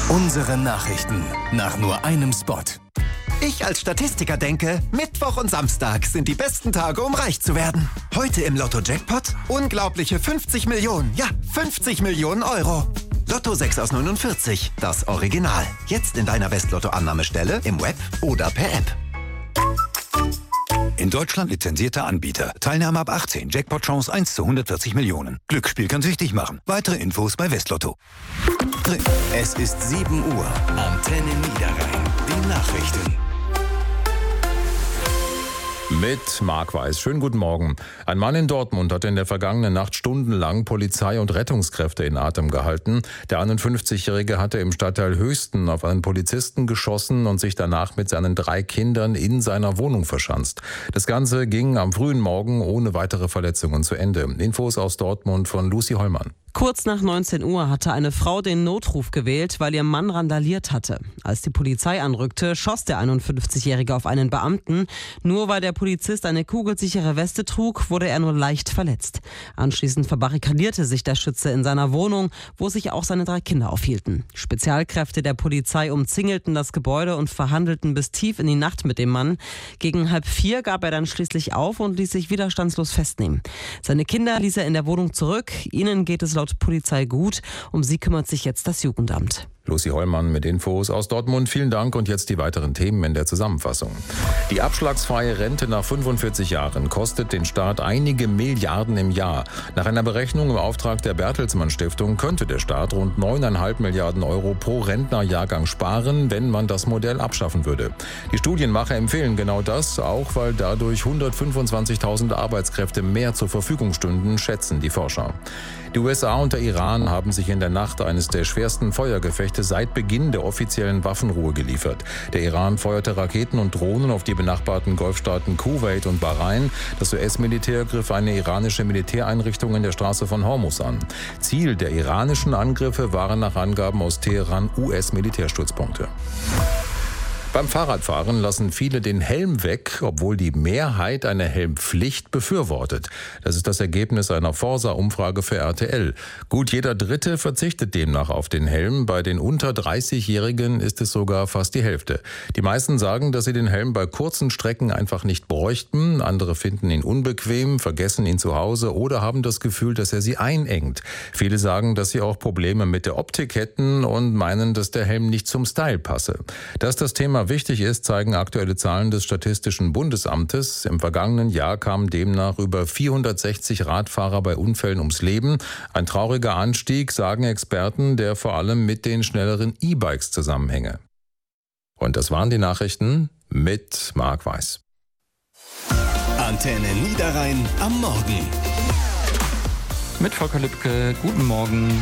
Unsere Nachrichten nach nur einem Spot. Ich als Statistiker denke, Mittwoch und Samstag sind die besten Tage, um reich zu werden. Heute im Lotto-Jackpot unglaubliche 50 Millionen, ja 50 Millionen Euro. Lotto 6 aus 49, das Original. Jetzt in deiner Westlotto-Annahmestelle, im Web oder per App. In Deutschland lizenzierter Anbieter. Teilnahme ab 18. Jackpot-Chance 1 zu 140 Millionen. Glücksspiel kann süchtig machen. Weitere Infos bei Westlotto. Es ist 7 Uhr. Antenne Niederrhein. Die Nachrichten. Mit Marc Weiß. Schönen guten Morgen. Ein Mann in Dortmund hat in der vergangenen Nacht stundenlang Polizei und Rettungskräfte in Atem gehalten. Der 51-Jährige hatte im Stadtteil Höchsten auf einen Polizisten geschossen und sich danach mit seinen 3 Kindern in seiner Wohnung verschanzt. Das Ganze ging am frühen Morgen ohne weitere Verletzungen zu Ende. Infos aus Dortmund von Lucy Hollmann. Kurz nach 19 Uhr hatte eine Frau den Notruf gewählt, weil ihr Mann randaliert hatte. Als die Polizei anrückte, schoss der 51-Jährige auf einen Beamten. Nur weil der Polizist eine kugelsichere Weste trug, wurde er nur leicht verletzt. Anschließend verbarrikadierte sich der Schütze in seiner Wohnung, wo sich auch seine 3 Kinder aufhielten. Spezialkräfte der Polizei umzingelten das Gebäude und verhandelten bis tief in die Nacht mit dem Mann. Gegen 3:30 gab er dann schließlich auf und ließ sich widerstandslos festnehmen. Seine Kinder ließ er in der Wohnung zurück. Ihnen geht es laut Polizei gut. Um sie kümmert sich jetzt das Jugendamt. Lucy Hollmann mit Infos aus Dortmund. Vielen Dank und jetzt die weiteren Themen in der Zusammenfassung. Die abschlagsfreie Rente nach 45 Jahren kostet den Staat einige Milliarden im Jahr. Nach einer Berechnung im Auftrag der Bertelsmann Stiftung könnte der Staat rund 9,5 Milliarden Euro pro Rentnerjahrgang sparen, wenn man das Modell abschaffen würde. Die Studienmacher empfehlen genau das, auch weil dadurch 125.000 Arbeitskräfte mehr zur Verfügung stünden, schätzen die Forscher. Die USA und der Iran haben sich in der Nacht eines der schwersten Feuergefechte seit Beginn der offiziellen Waffenruhe geliefert. Der Iran feuerte Raketen und Drohnen auf die benachbarten Golfstaaten Kuwait und Bahrain. Das US-Militär griff eine iranische Militäreinrichtung in der Straße von Hormuz an. Ziel der iranischen Angriffe waren nach Angaben aus Teheran US-Militärstützpunkte. Beim Fahrradfahren lassen viele den Helm weg, obwohl die Mehrheit eine Helmpflicht befürwortet. Das ist das Ergebnis einer Forsa-Umfrage für RTL. Gut jeder Dritte verzichtet demnach auf den Helm. Bei den unter 30-Jährigen ist es sogar fast die Hälfte. Die meisten sagen, dass sie den Helm bei kurzen Strecken einfach nicht bräuchten. Andere finden ihn unbequem, vergessen ihn zu Hause oder haben das Gefühl, dass er sie einengt. Viele sagen, dass sie auch Probleme mit der Optik hätten und meinen, dass der Helm nicht zum Style passe. Dass das Thema wichtig ist, zeigen aktuelle Zahlen des Statistischen Bundesamtes. Im vergangenen Jahr kamen demnach über 460 Radfahrer bei Unfällen ums Leben. Ein trauriger Anstieg, sagen Experten, der vor allem mit den schnelleren E-Bikes zusammenhänge. Und das waren die Nachrichten mit Marc Weiß. Antenne Niederrhein am Morgen. Mit Volker Lübke, guten Morgen.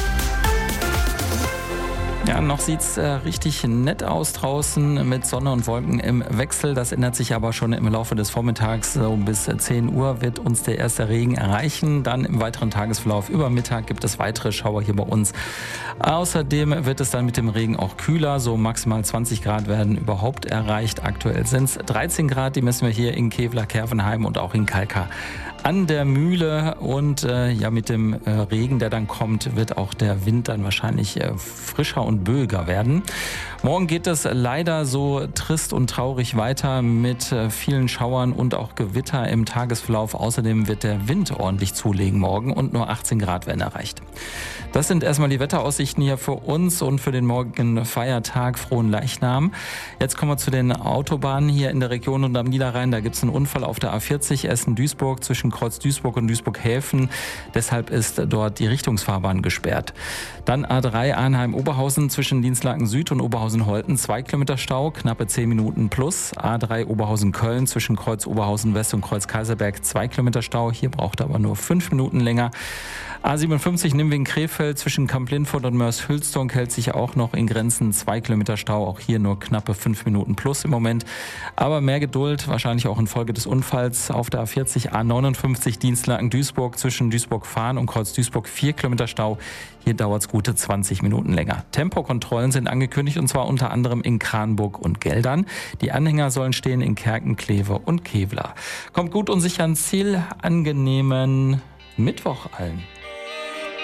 Ja, noch sieht's richtig nett aus draußen mit Sonne und Wolken im Wechsel. Das ändert sich aber schon im Laufe des Vormittags. So bis 10 Uhr wird uns der erste Regen erreichen. Dann im weiteren Tagesverlauf über Mittag gibt es weitere Schauer hier bei uns. Außerdem wird es dann mit dem Regen auch kühler. So maximal 20 Grad werden überhaupt erreicht. Aktuell sind es 13 Grad. Die messen wir hier in Kevlar, Kervenheim und auch in Kalkar an der Mühle. Und mit dem Regen, der dann kommt, wird auch der Wind dann wahrscheinlich frischer und böiger werden. Morgen geht es leider so trist und traurig weiter mit vielen Schauern und auch Gewitter im Tagesverlauf. Außerdem wird der Wind ordentlich zulegen morgen und nur 18 Grad werden erreicht. Das sind erstmal die Wetteraussichten hier für uns und für den morgigen Feiertag Frohen Leichnam. Jetzt kommen wir zu den Autobahnen hier in der Region und am Niederrhein. Da gibt es einen Unfall auf der A40 Essen-Duisburg zwischen Kreuz Duisburg und Duisburg-Häfen. Deshalb ist dort die Richtungsfahrbahn gesperrt. Dann A3 Arnheim-Oberhausen zwischen Dienstlaken Süd und Oberhausen-Holten 2 Kilometer Stau, knappe 10 Minuten plus. A3 Oberhausen-Köln zwischen Kreuz Oberhausen-West und Kreuz Kaiserberg 2 Kilometer Stau. Hier braucht er aber nur 5 Minuten länger. A57 Nimwegen-Krefeld zwischen Kamp-Lindfort und Mörs-Hülstung hält sich auch noch in Grenzen. 2 Kilometer Stau, auch hier nur knappe 5 Minuten plus im Moment. Aber mehr Geduld, wahrscheinlich auch infolge des Unfalls auf der A40 A59 Dienstlaken-Duisburg zwischen Duisburg-Fahn und Kreuz Duisburg 4 Kilometer Stau. Hier dauert es gute 20 Minuten länger. Tempokontrollen sind angekündigt und zwar unter anderem in Kranburg und Geldern. Die Anhänger sollen stehen in Kerken, Kleve und Kevlar. Kommt gut und sicher ans Ziel. Angenehmen Mittwoch allen.